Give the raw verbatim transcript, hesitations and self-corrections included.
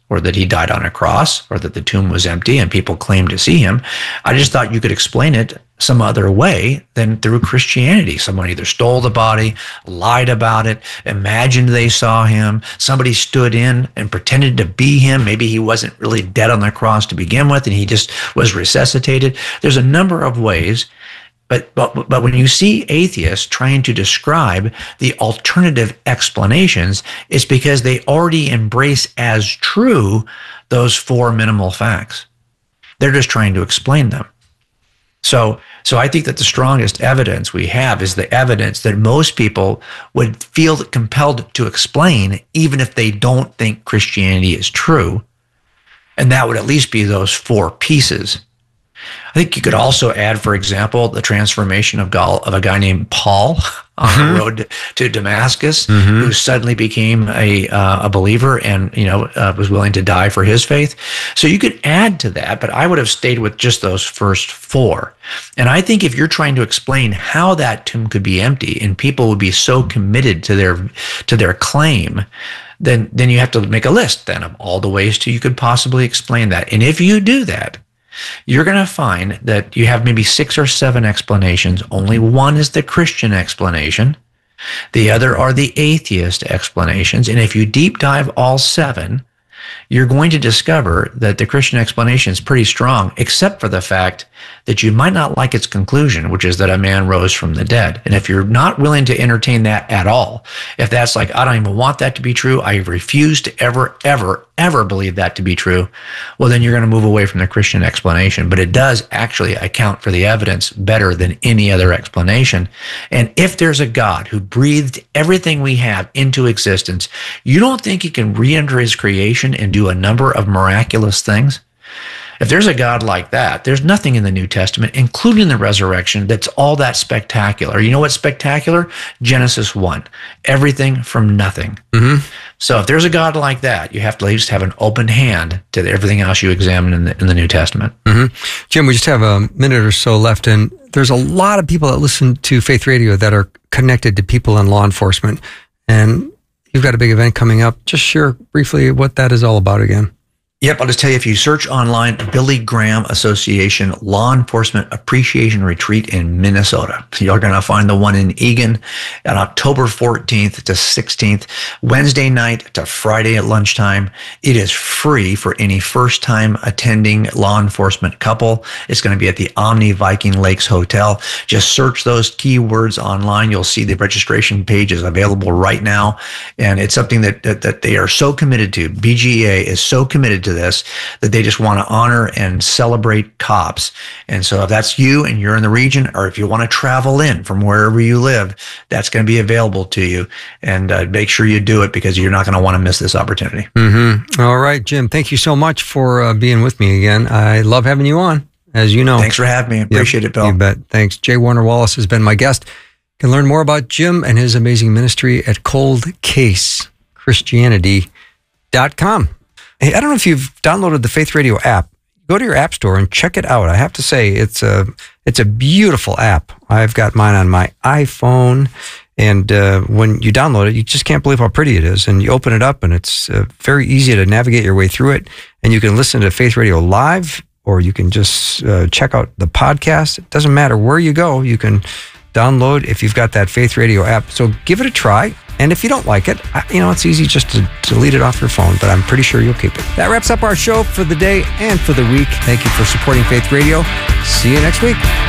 or that he died on a cross, or that the tomb was empty and people claimed to see him. I just thought you could explain it some other way than through Christianity. Someone either stole the body, lied about it, imagined they saw him. Somebody stood in and pretended to be him. Maybe he wasn't really dead on the cross to begin with, and he just was resuscitated. There's a number of ways. But, but but when you see atheists trying to describe the alternative explanations, it's because they already embrace as true those four minimal facts. They're just trying to explain them. So so I think that the strongest evidence we have is the evidence that most people would feel compelled to explain, even if they don't think Christianity is true. And that would at least be those four pieces. I think you could also add, for example, the transformation of, Gal, of a guy named Paul on mm-hmm. the road to Damascus, mm-hmm. who suddenly became a uh, a believer and you know uh, was willing to die for his faith. So you could add to that, but I would have stayed with just those first four. And I think if you're trying to explain how that tomb could be empty and people would be so committed to their to their claim, then then you have to make a list then of all the ways to you could possibly explain that. And if you do that, you're going to find that you have maybe six or seven explanations. Only one is the Christian explanation. The other are the atheist explanations. And if you deep dive all seven, you're going to discover that the Christian explanation is pretty strong, except for the fact that you might not like its conclusion, which is that a man rose from the dead. And if you're not willing to entertain that at all, if that's like, I don't even want that to be true, I refuse to ever, ever, ever believe that to be true, well, then you're going to move away from the Christian explanation. But it does actually account for the evidence better than any other explanation. And if there's a God who breathed everything we have into existence, you don't think he can re-enter his creation and do a number of miraculous things? If there's a God like that, there's nothing in the New Testament, including the resurrection, that's all that spectacular. You know what's spectacular? Genesis one. Everything from nothing. Mm-hmm. So if there's a God like that, you have to at least have an open hand to everything else you examine in the, in the New Testament. Mm-hmm. Jim, we just have a minute or so left, and there's a lot of people that listen to Faith Radio that are connected to people in law enforcement, and you've got a big event coming up. Just share briefly what that is all about again. Yep, I'll just tell you, if you search online, Billy Graham Association Law Enforcement Appreciation Retreat in Minnesota. You're going to find the one in Eagan on October fourteenth to sixteenth, Wednesday night to Friday at lunchtime. It is free for any first-time attending law enforcement couple. It's going to be at the Omni Viking Lakes Hotel. Just search those keywords online. You'll see the registration page is available right now. And it's something that, that, that they are so committed to. B G A is so committed to this that they just want to honor and celebrate cops. And so if that's you and you're in the region, or if you want to travel in from wherever you live, that's going to be available to you. And uh, make sure you do it, because you're not going to want to miss this opportunity. Mm-hmm. All right, Jim, thank you so much for uh, being with me again. I love having you on, as you know. Thanks for having me. Appreciate yep, it, Bill. You bet. Thanks. J. Warner Wallace has been my guest. You can learn more about Jim and his amazing ministry at cold case christianity dot com. Hey, I don't know if you've downloaded the Faith Radio app. Go to your app store and check it out. I have to say, it's a it's a beautiful app. I've got mine on my iPhone, and uh, when you download it, you just can't believe how pretty it is. And you open it up, and it's uh, very easy to navigate your way through it. And you can listen to Faith Radio live, or you can just uh, check out the podcast. It doesn't matter where you go. You can download if you've got that Faith Radio app. So give it a try. And if you don't like it, you know, it's easy just to delete it off your phone, but I'm pretty sure you'll keep it. That wraps up our show for the day and for the week. Thank you for supporting Faith Radio. See you next week.